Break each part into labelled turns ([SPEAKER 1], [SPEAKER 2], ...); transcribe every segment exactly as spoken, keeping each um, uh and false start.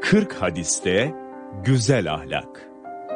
[SPEAKER 1] kırk hadiste güzel ahlak.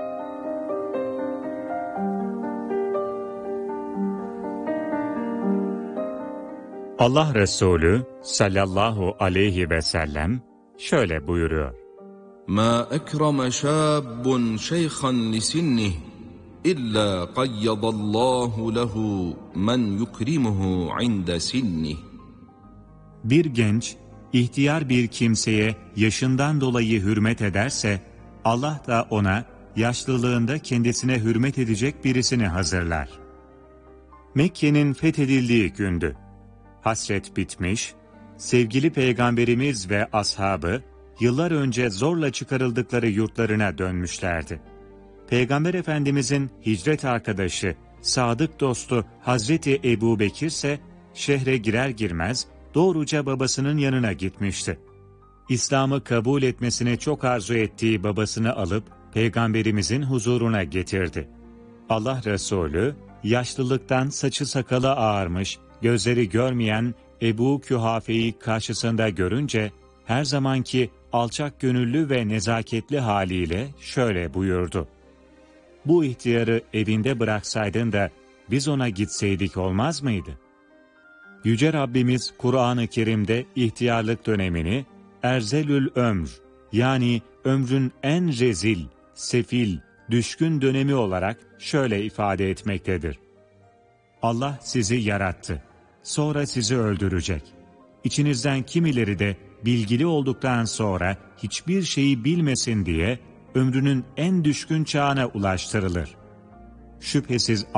[SPEAKER 2] Allah Resulü sallallahu aleyhi ve sellem şöyle buyuruyor:
[SPEAKER 3] مَا أَكْرَمَ شَابٌ شَيْخًا لِسِنِّهِ إِلَّا قَيَّضَ اللّٰهُ لَهُ مَنْ يُكْرِمُهُ عِنْدَ سِنِّهِ.
[SPEAKER 2] Bir genç, ihtiyar bir kimseye yaşından dolayı hürmet ederse, Allah da ona yaşlılığında kendisine hürmet edecek birisini hazırlar. Mekke'nin fethedildiği gündü. Hasret bitmiş, sevgili Peygamberimiz ve ashabı, yıllar önce zorla çıkarıldıkları yurtlarına dönmüşlerdi. Peygamber Efendimizin hicret arkadaşı, sadık dostu Hazreti Ebu Bekir ise şehre girer girmez doğruca babasının yanına gitmişti. İslam'ı kabul etmesini çok arzu ettiği babasını alıp Peygamberimizin huzuruna getirdi. Allah Resulü, yaşlılıktan saçı sakalı ağarmış, gözleri görmeyen Ebu Kühafe'yi karşısında görünce, her zamanki alçak gönüllü ve nezaketli haliyle şöyle buyurdu: "Bu ihtiyarı evinde bıraksaydın da biz ona gitseydik olmaz mıydı?" Yüce Rabbimiz Kur'an-ı Kerim'de ihtiyarlık dönemini erzelül ömr, yani ömrün en rezil, sefil, düşkün dönemi olarak şöyle ifade etmektedir: Allah sizi yarattı, sonra sizi öldürecek. İçinizden kimileri de bilgili olduktan sonra hiçbir şeyi bilmesin diye ömrünün en düşkün çağına ulaştırılır. Şüphesiz